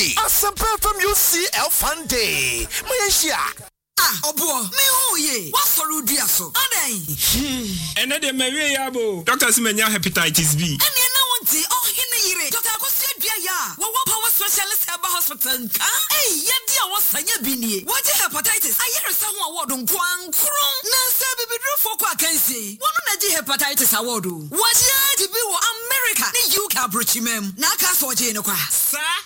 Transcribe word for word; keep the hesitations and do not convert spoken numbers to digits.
Asampa from U C L Fun Day. Malaysia. Ah, obo, me hu ye. What for udua so? Adan. Ene de me we yabo. Doctor Simenya hepatitis B. Ene na wonti oh hine yire. Doctor Akosi adua ya. Wo wo power specialist eba hospital nka. Eh, ye dia wo sanya bi nie. Wo je hepatitis. Ayere sa ho award nkwankro. Na se bibidru foko akansi. Wo no na je hepatitis award. Wo je ti bi wo America ni U K abrochimem. Na aka so je ne kwa. Sa